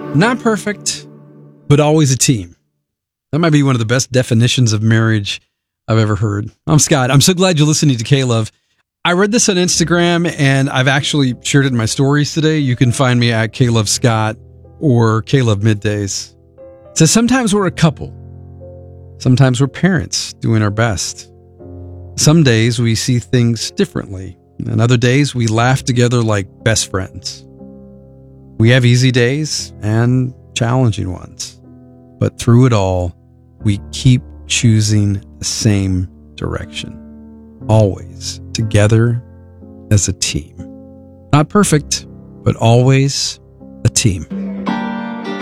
Not perfect, but always a team. That might be one of the best definitions of marriage I've ever heard. I'm Scott. I'm so glad you're listening to K-Love. I read this on Instagram, and I've actually shared it in my stories today. You can find me at K-Love Scott or K-Love Middays. It says, sometimes we're a couple. Sometimes we're parents doing our best. Some days we see things differently, and other days we laugh together like best friends. We have easy days and challenging ones, but through it all, we keep choosing the same direction. Always together as a team. Not perfect, but always a team.